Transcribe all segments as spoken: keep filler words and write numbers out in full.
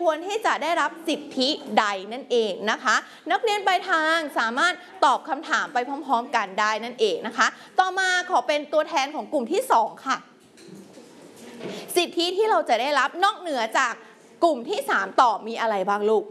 ควรที่จะได้รับสิทธิใดนั่นเองนะคะนักเรียนปลายทางสามารถตอบคำถามไปพร้อมๆกันได้นั่นเองนะคะต่อมาขอเป็นตัวแทนของกลุ่มที่สองค่ะสิทธิที่เราจะได้รับนอกเหนือจากกลุ่มที่สามตอบมีอะไรบ้างลูก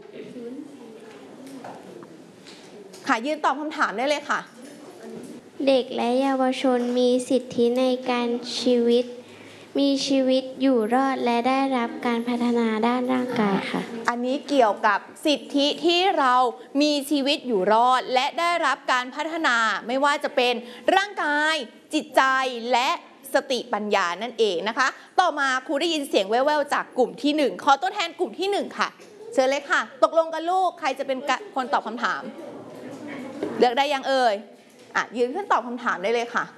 ค่ะยืนตอบคำถามได้เลยค่ะเด็กและเยาวชนมีสิทธิในการชีวิตมีชีวิตอยู่รอดและได้รับการพัฒนาด้านร่างกายค่ะอันนี้เกี่ยวกับสิทธิที่เรามีชีวิตอยู่รอดและได้รับการพัฒนาไม่ว่าจะเป็นร่างกายจิตใจและสติปัญญานั่นเองนะคะต่อมาครูได้ยินเสียงแว่วๆจากกลุ่มที่หนึ่งขอตัวแทนกลุ่มที่หนึ่งค่ะเชิญเลยค่ะตกลงกันลูกใครจะเป็นคนตอบคำถามเลือกได้ยังเอ่ยอ่ะยืนขึ้นตอบคำถามได้เลยค่ะ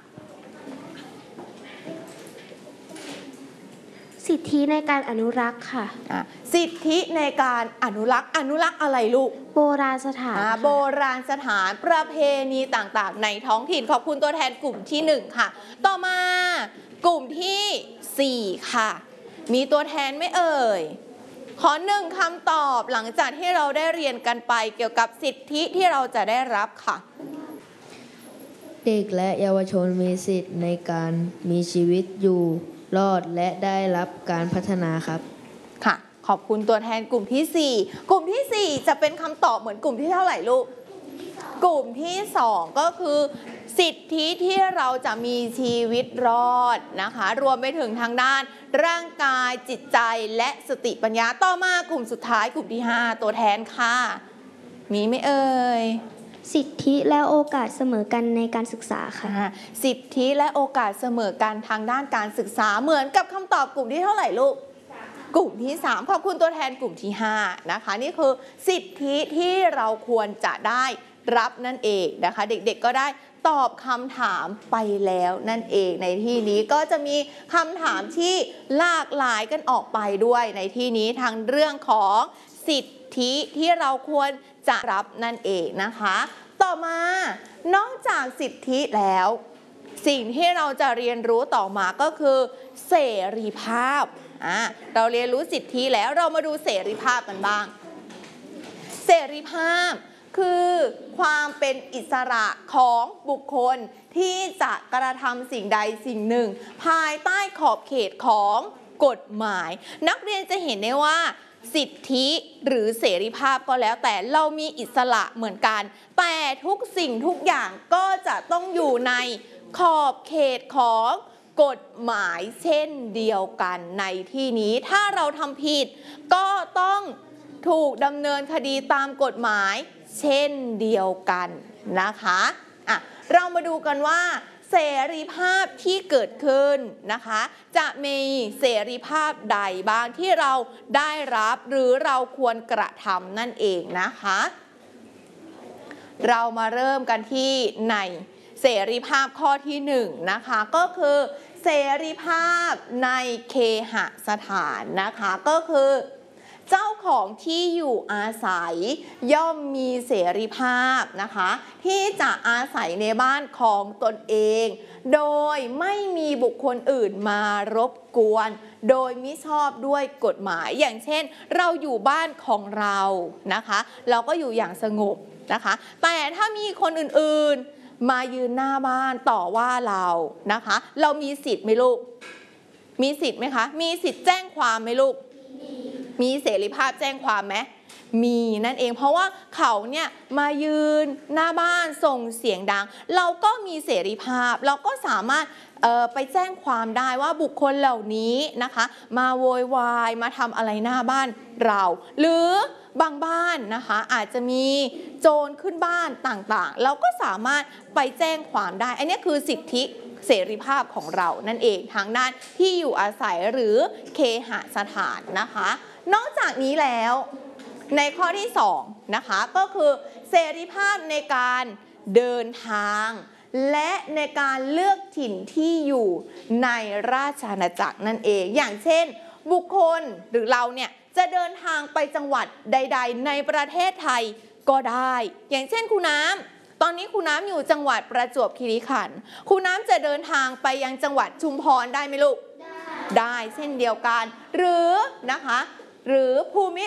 สิทธิในการอนุรักษ์ค่ะสิทธิในการอนุรักษ์อนุรักษ์อะไรลูกโบราณสถานโบราณสถานประเพณีต่างๆในท้องถิ่นขอบคุณตัวแทนกลุ่มที่หนึ่งค่ะต่อมากลุ่มที่สี่ค่ะมีตัวแทนไหมเอ่ยขอหนึ่งคำตอบหลังจากที่เราได้เรียนกันไปเกี่ยวกับสิทธิที่เราจะได้รับค่ะเด็กและเยาวชนมีสิทธิ์ในการมีชีวิตอยู่รอดและได้รับการพัฒนาครับค่ะขอบคุณตัวแทนกลุ่มที่สี่กลุ่มที่สี่จะเป็นคำตอบเหมือนกลุ่มที่เท่าไหร่ลูกกลุ่มที่สองก็คือสิทธิที่เราจะมีชีวิตรอดนะคะรวมไปถึงทางด้านร่างกายจิตใจและสติปัญญาต่อมากลุ่มสุดท้ายกลุ่มที่ห้าตัวแทนค่ะมีไหมเอ่ยสิทธิและโอกาสเสมอกันในการศึกษาค่ะสิทธิและโอกาสเสมอกันทางด้านการศึกษาเหมือนกับคำตอบกลุ่มที่เท่าไหร่ลูกกลุ่มที่สามขอบคุณตัวแทนกลุ่มที่ห้านะคะนี่คือสิทธิที่เราควรจะได้รับนั่นเองนะคะเด็กๆก็ได้ตอบคำถามไปแล้วนั่นเองในที่นี้ก็จะมีคำถามที่หลากหลายกันออกไปด้วยในที่นี้ทั้งเรื่องของสิทธิที่เราควรจะรับนั่นเองนะคะต่อมานอกจากสิทธิแล้วสิ่งที่เราจะเรียนรู้ต่อมาก็คือเสรีภาพอ่ะเราเรียนรู้สิทธิแล้วเรามาดูเสรีภาพกันบ้างเสรีภาพคือความเป็นอิสระของบุคคลที่จะกระทำสิ่งใดสิ่งหนึ่งภายใต้ขอบเขตของกฎหมายนักเรียนจะเห็นได้ว่าสิทธิหรือเสรีภาพก็แล้วแต่เรามีอิสระเหมือนกันแต่ทุกสิ่งทุกอย่างก็จะต้องอยู่ในขอบเขตของกฎหมายเช่นเดียวกันในที่นี้ถ้าเราทำผิดก็ต้องถูกดำเนินคดีตามกฎหมายเช่นเดียวกันนะคะอ่ะเรามาดูกันว่าเสรีภาพที่เกิดขึ้นนะคะจะมีเสรีภาพใดบ้างที่เราได้รับหรือเราควรกระทำนั่นเองนะคะเรามาเริ่มกันที่ในเสรีภาพข้อที่หนึ่งนะคะก็คือเสรีภาพในเคหสถานนะคะก็คือเจ้าของที่อยู่อาศัยย่อมมีเสรีภาพนะคะที่จะอาศัยในบ้านของตนเองโดยไม่มีบุคคลอื่นมารบกวนโดยมิชอบด้วยกฎหมายอย่างเช่นเราอยู่บ้านของเรานะคะเราก็อยู่อย่างสงบนะคะแต่ถ้ามีคนอื่นๆมายืนหน้าบ้านต่อว่าเรานะคะเรามีสิทธิ์ไหมลูกมีสิทธิ์ไหมคะมีสิทธิ์แจ้งความไหมลูกมีเสรีภาพแจ้งความไหมมีนั่นเองเพราะว่าเขาเนี่ยมายืนหน้าบ้านส่งเสียงดังเราก็มีเสรีภาพเราก็สามารถเอ่อไปแจ้งความได้ว่าบุคคลเหล่านี้นะคะมาโวยวายมาทำอะไรหน้าบ้านเราหรือบางบ้านนะคะอาจจะมีโจรขึ้นบ้านต่างๆเราก็สามารถไปแจ้งความได้อันนี้คือสิทธิเสรีภาพของเรานั่นเองทางด้านที่อยู่อาศัยหรือเคหสถานนะคะนอกจากนี้แล้วในข้อที่สองนะคะก็คือเสรีภาพในการเดินทางและในการเลือกถิ่นที่อยู่ในราชอาณาจักรนั่นเองอย่างเช่นบุคคลหรือเราเนี่ยจะเดินทางไปจังหวัดใดๆในประเทศไทยก็ได้อย่างเช่นครูน้ำตอนนี้ครูน้ำอยู่จังหวัดประจวบคีรีขันธ์ครูน้ำจะเดินทางไปยังจังหวัดชุมพรได้ไหมลูกได้ได้เช่นเดียวกันหรือนะคะหรือภูมิ